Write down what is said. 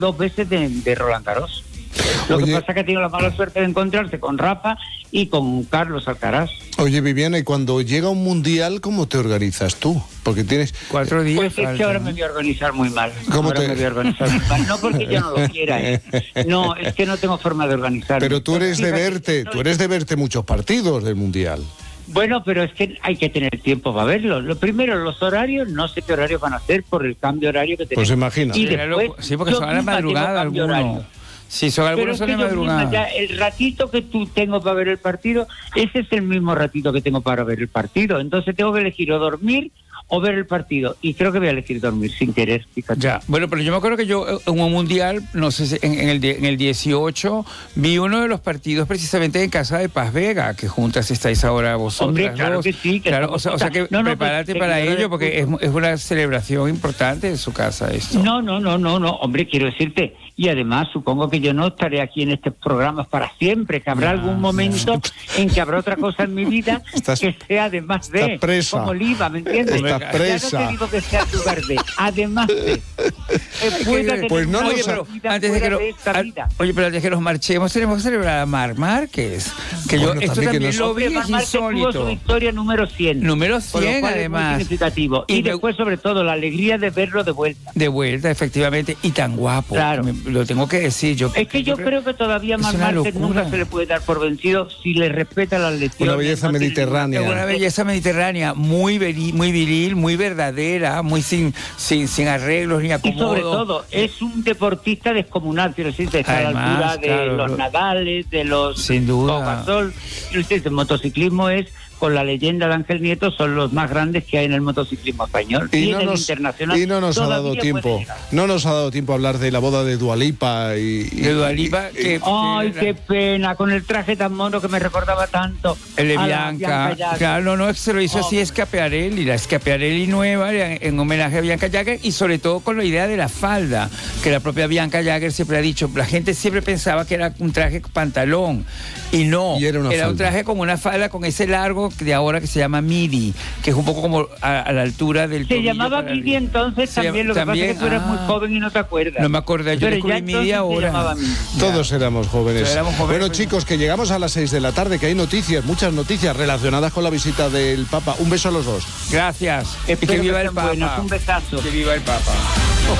2 veces de Roland Garros. Lo que pasa es que ha tenido la mala suerte de encontrarse con Rafa y con Carlos Alcaraz. Oye, Viviana, y cuando llega un mundial, ¿cómo te organizas tú? Porque tienes 4 días. Pues es que ahora me voy a organizar muy mal. ¿Cómo Me voy a organizar muy mal. No porque yo no lo quiera, No, es que no tengo forma de organizarme. Pero tú eres Fíjate, tú eres de verte muchos partidos del mundial. Bueno, pero es que hay que tener tiempo para verlo. Lo primero, los horarios, no sé qué horarios van a hacer por el cambio horario que tenemos. Pues imagina. Y después, Sí, porque son a la madrugada algunos. Sí, son algunos son de madrugada. Ya, el ratito que tú tengo para ver el partido, ese es el mismo ratito que tengo para ver el partido. Entonces tengo que elegir o dormir o ver el partido. Y creo que voy a elegir dormir sin querer, fíjate. Ya, bueno, pero yo me acuerdo que yo en un mundial, no sé, en el 18, vi uno de los partidos precisamente en casa de Paz Vega, que juntas estáis ahora vosotras. Hombre, claro dos. Que sí. Que claro, o sea que prepárate para ello, porque es una celebración importante en su casa esto. No, hombre, quiero decirte, y además supongo que yo no estaré aquí en estos programas para siempre, que habrá algún momento en que habrá otra cosa en mi vida que sea además de, como Oliva, ¿me entiendes? Estás presa. Ya no te digo que sea tu verde, además de. Pues no, oye, pero antes de que pero antes de que nos marchemos tenemos que celebrar a Marc Márquez, que bueno, yo esto también lo vi, es insólito. Su historia número 100. Número 100 además. Muy significativo. Y después sobre todo la alegría de verlo de vuelta. De vuelta, efectivamente, y tan guapo. Claro. Lo tengo que decir. Yo creo que todavía Marc Márquez nunca se le puede dar por vencido si le respeta las lecciones. Una belleza mediterránea. Una belleza mediterránea, muy viril, muy verdadera, muy sin arreglos ni acomodos. Y sobre todo, es un deportista descomunal, quiero decir, está a la altura de los Nadales, de los sin duda. Gasol. El motociclismo es, con la leyenda de Ángel Nieto, son los más grandes que hay en el motociclismo español. Y en el internacional. Y no nos ha dado tiempo. No nos ha dado tiempo a hablar de la boda de Dua Lipa de Dua Lipa, ay, qué pena, con el traje tan mono que me recordaba tanto. El de Bianca. Claro, no, se lo hizo así Schiaparelli, la Schiaparelli nueva, en homenaje a Bianca Jagger, y sobre todo con la idea de la falda, que la propia Bianca Jagger siempre ha dicho. La gente siempre pensaba que era un traje pantalón, y no, y era un traje con una falda, con ese largo de ahora que se llama midi, que es un poco como a la altura del tobillo. Se llamaba midi entonces también, lo que pasa es que tú eres muy joven y no te acuerdas. No me acordé, yo descubrí midi ahora. Todos éramos jóvenes. Bueno, pues, chicos, que llegamos a las 6 de la tarde, que hay noticias, muchas noticias relacionadas con la visita del Papa. Un beso a los dos. Gracias. Y que viva el Papa. Un besazo. Que viva el Papa.